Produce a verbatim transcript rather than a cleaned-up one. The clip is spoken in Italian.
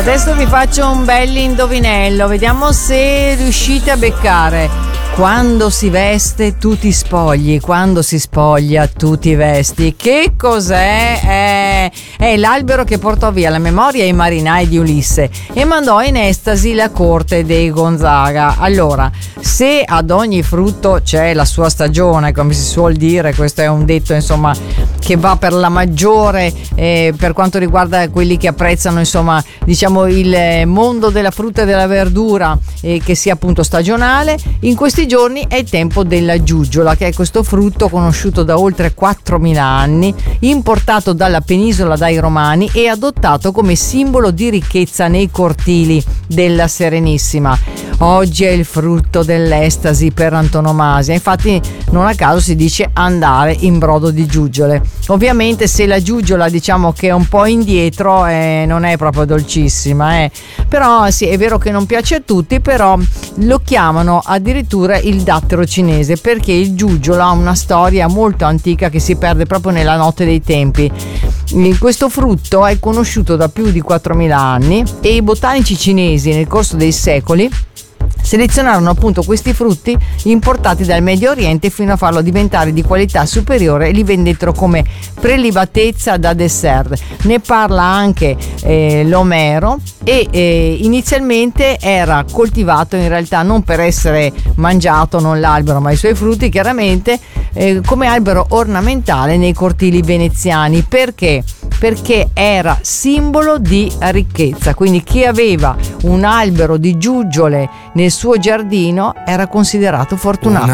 Adesso vi faccio un bel indovinello, vediamo se riuscite a beccare. Quando si veste tu ti spogli, quando si spoglia tu ti vesti. Che cos'è? È, è l'albero che portò via la memoria ai marinai di Ulisse e mandò in estasi la corte dei Gonzaga. Allora, se ad ogni frutto c'è la sua stagione, come si suol dire, questo è un detto insomma che va per la maggiore eh, per quanto riguarda quelli che apprezzano insomma diciamo il mondo della frutta e della verdura, eh, che sia appunto stagionale. In questi giorni è il tempo della giugiola, che è questo frutto conosciuto da oltre quattromila anni, importato dalla penisola dai Romani e adottato come simbolo di ricchezza nei cortili della Serenissima. Oggi è il frutto dell'estasi per antonomasia, infatti non a caso si dice andare in brodo di giuggiole. Ovviamente se la giugiola diciamo che è un po' indietro eh, non è proprio dolcissima, eh. Però sì, è vero che non piace a tutti, però lo chiamano addirittura il dattero cinese, perché il giuggiolo ha una storia molto antica che si perde proprio nella notte dei tempi. Questo frutto è conosciuto da più di quattromila anni e i botanici cinesi nel corso dei secoli selezionarono appunto questi frutti importati dal Medio Oriente fino a farlo diventare di qualità superiore e li vendettero come prelibatezza da dessert. Ne parla anche eh, l'Omero e eh, inizialmente era coltivato in realtà non per essere mangiato, non l'albero ma i suoi frutti chiaramente, eh, come albero ornamentale nei cortili veneziani. Perché? Perché era simbolo di ricchezza, quindi chi aveva un albero di giuggiole nel suo giardino era considerato fortunato.